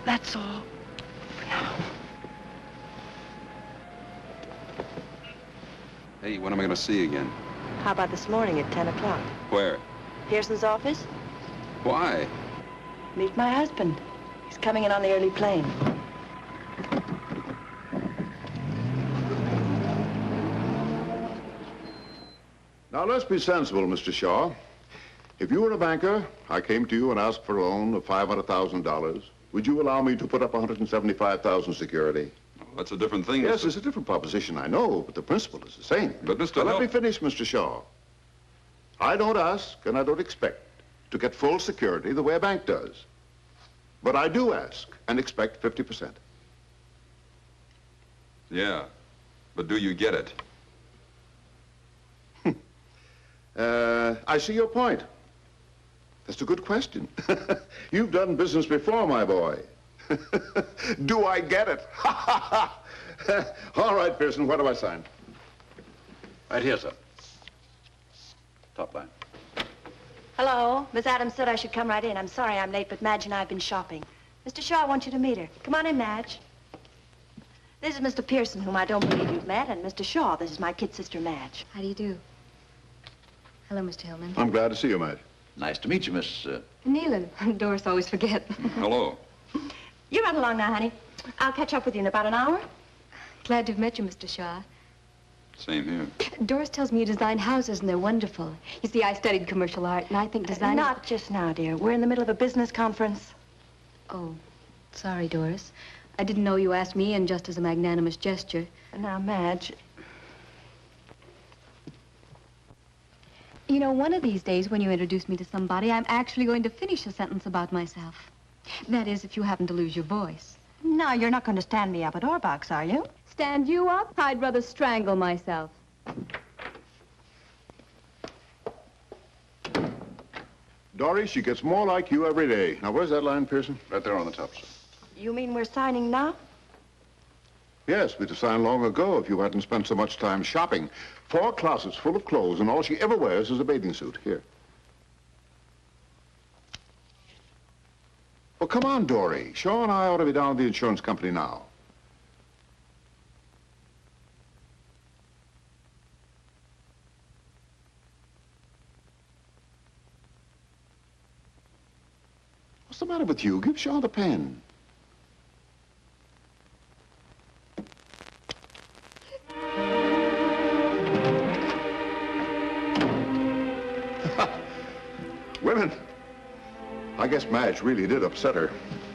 That's all. For now. Hey, when am I going to see you again? How about this morning at 10 o'clock? Where? Pearson's office? Why? Meet my husband. He's coming in on the early plane. Now, let's be sensible, Mr. Shaw. If you were a banker, I came to you and asked for a loan of $500,000, would you allow me to put up $175,000 security? Oh, that's a different thing. Yes, it's a different proposition, I know, but the principle is the same. But, Mr. Now, let me finish, Mr. Shaw. I don't ask and I don't expect to get full security the way a bank does. But I do ask and expect 50%. Yeah, but do you get it? I see your point. That's a good question. You've done business before, my boy. Do I get it? All right, Pearson, what do I sign? Right here, sir. Top line. Hello. Miss Adams said I should come right in. I'm sorry I'm late, but Madge and I have been shopping. Mr. Shaw, I want you to meet her. Come on in, Madge. This is Mr. Pearson, whom I don't believe you've met, and Mr. Shaw, this is my kid sister, Madge. How do you do? Hello, Mr. Hillman. I'm glad to see you, Madge. Nice to meet you, Miss... Nealon. Doris always forget. Hello. You run along now, honey. I'll catch up with you in about an hour. Glad to have met you, Mr. Shaw. Same here. Doris tells me you design houses, and they're wonderful. You see, I studied commercial art, and I think design... Not just now, dear. We're in the middle of a business conference. Oh, sorry, Doris. I didn't know you asked me in just as a magnanimous gesture. Now, Madge... You know, one of these days when you introduce me to somebody, I'm actually going to finish a sentence about myself. That is, if you happen to lose your voice. No, you're not going to stand me up at Orbach's, are you? Stand you up? I'd rather strangle myself. Dory, she gets more like you every day. Now, where's that line, Pearson? Right there on the top, sir. You mean we're signing now? Yes, we'd have signed long ago if you hadn't spent so much time shopping. 4 closets full of clothes, and all she ever wears is a bathing suit. Here. Well, come on, Dory. Shaw and I ought to be down at the insurance company now. What's the matter with you? Give Shaw the pen. Women. I guess Madge really did upset her.